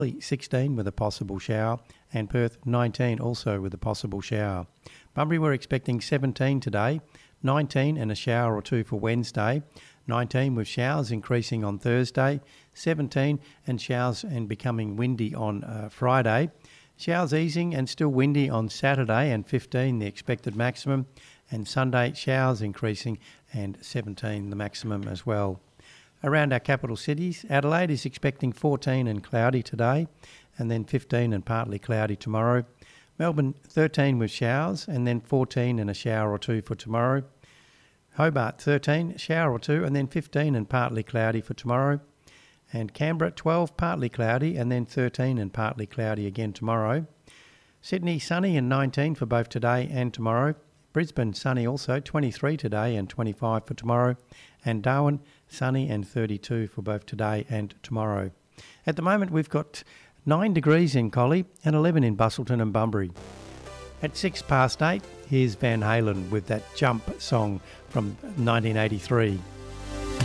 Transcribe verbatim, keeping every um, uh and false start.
sixteen with a possible shower, and Perth nineteen also with a possible shower. Bunbury we're expecting seventeen today, nineteen and a shower or two for Wednesday, nineteen with showers increasing on Thursday, seventeen and showers and becoming windy on uh, Friday, showers easing and still windy on Saturday and fifteen the expected maximum, and Sunday showers increasing and seventeen the maximum as well. Around our capital cities, Adelaide is expecting fourteen and cloudy today, and then fifteen and partly cloudy tomorrow. Melbourne thirteen with showers, and then fourteen and a shower or two for tomorrow. Hobart thirteen, shower or two, and then fifteen and partly cloudy for tomorrow. And Canberra twelve, partly cloudy, and then thirteen and partly cloudy again tomorrow. Sydney sunny and nineteen for both today and tomorrow. Brisbane sunny also, twenty-three today and twenty-five for tomorrow. And Darwin sunny and thirty-two for both today and tomorrow. At the moment we've got nine degrees in Collie and eleven in Busselton and Bunbury. At six past eight, here's Van Halen with that Jump song from nineteen eighty-three.